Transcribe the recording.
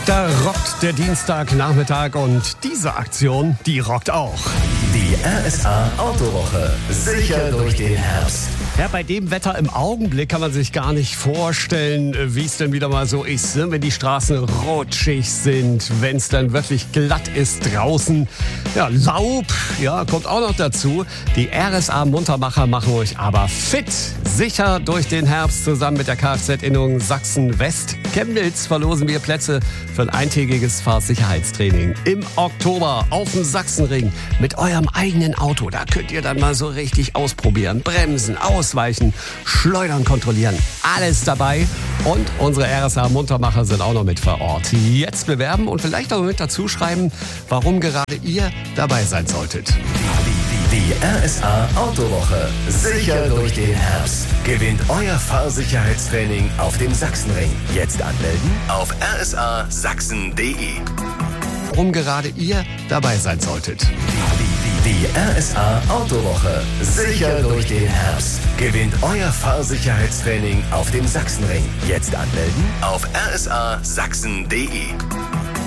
Da rockt der Dienstagnachmittag und diese Aktion, die rockt auch. Die RSA Autowoche. Sicher durch den Herbst. Ja, bei dem Wetter im Augenblick kann man sich gar nicht vorstellen, wie es denn wieder mal so ist, ne? Wenn die Straßen rutschig sind, wenn es dann wirklich glatt ist draußen. Ja, Laub, ja, kommt auch noch dazu. Die RSA Muntermacher machen euch aber fit. Sicher durch den Herbst zusammen mit der Kfz-Innung Sachsen-West. Chemnitz verlosen wir Plätze für ein eintägiges Fahrsicherheitstraining im Oktober auf dem Sachsenring mit eurem eigenen Auto. Da könnt ihr dann mal so richtig ausprobieren, bremsen, ausweichen, schleudern, kontrollieren. Alles dabei. Und unsere RSA Muntermacher sind auch noch mit vor Ort. Jetzt bewerben und vielleicht auch mit dazu schreiben, warum gerade ihr dabei sein solltet. Die RSA Autowoche. Sicher durch den Herbst. Gewinnt euer Fahrsicherheitstraining auf dem Sachsenring. Jetzt anmelden auf rsasachsen.de. Warum gerade ihr dabei sein solltet. Die RSA Autowoche. Sicher durch den Herbst. Gewinnt euer Fahrsicherheitstraining auf dem Sachsenring. Jetzt anmelden auf rsasachsen.de.